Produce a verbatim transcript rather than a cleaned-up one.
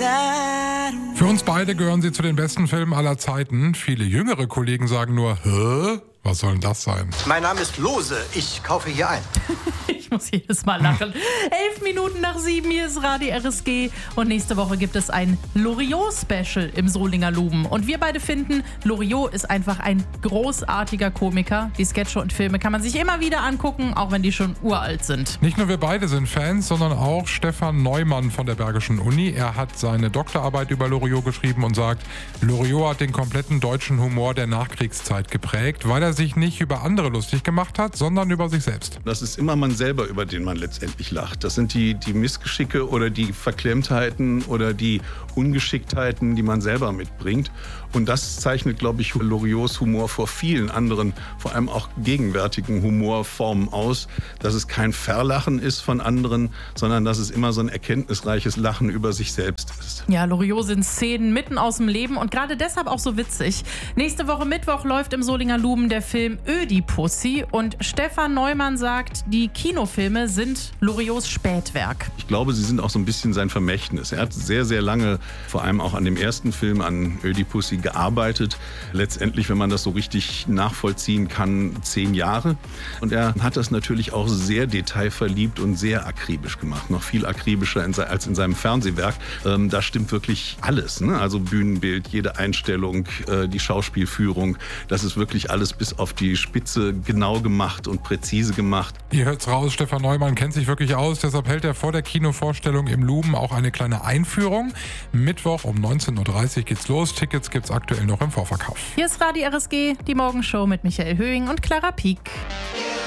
Für uns beide gehören sie zu den besten Filmen aller Zeiten. Viele jüngere Kollegen sagen nur, hä? Was soll denn das sein? Mein Name ist Lose. Ich kaufe hier ein. Ich muss jedes Mal lachen. Elf Minuten nach sieben, hier ist Radio R S G. Und nächste Woche gibt es ein Loriot-Special im Solinger Luben. Und wir beide finden, Loriot ist einfach ein großartiger Komiker. Die Sketche und Filme kann man sich immer wieder angucken, auch wenn die schon uralt sind. Nicht nur wir beide sind Fans, sondern auch Stefan Neumann von der Bergischen Uni. Er hat seine Doktorarbeit über Loriot geschrieben und sagt, Loriot hat den kompletten deutschen Humor der Nachkriegszeit geprägt, weil er sich nicht über andere lustig gemacht hat, sondern über sich selbst. Das ist immer man selber, über den man letztendlich lacht. Das sind die, die Missgeschicke oder die Verklemmtheiten oder die Ungeschicktheiten, die man selber mitbringt. Und das zeichnet, glaube ich, Loriots Humor vor vielen anderen, vor allem auch gegenwärtigen Humorformen aus, dass es kein Verlachen ist von anderen, sondern dass es immer so ein erkenntnisreiches Lachen über sich selbst ist. Ja, Loriot sind Szenen mitten aus dem Leben und gerade deshalb auch so witzig. Nächste Woche Mittwoch läuft im Solinger Luben der Film Ödipussy und Stefan Neumann sagt, die Kinofilme sind Loriots Spätwerk. Ich glaube, sie sind auch so ein bisschen sein Vermächtnis. Er hat sehr, sehr lange, vor allem auch an dem ersten Film, an Ödipussy, gearbeitet. Letztendlich, wenn man das so richtig nachvollziehen kann, zehn Jahre. Und er hat das natürlich auch sehr detailverliebt und sehr akribisch gemacht. Noch viel akribischer als in seinem Fernsehwerk. Ähm, da stimmt wirklich alles, ne? Also Bühnenbild, jede Einstellung, äh, die Schauspielführung. Das ist wirklich alles bis auf die Spitze genau gemacht und präzise gemacht. Ihr hört's raus, Stefan Neumann kennt sich wirklich aus. Deshalb hält er vor der Kinovorstellung im Luben auch eine kleine Einführung. Mittwoch um neunzehn Uhr dreißig geht's los. Tickets gibt's aktuell noch im Vorverkauf. Hier ist Radio R S G, die Morgenshow mit Michael Höhing und Clara Pieck.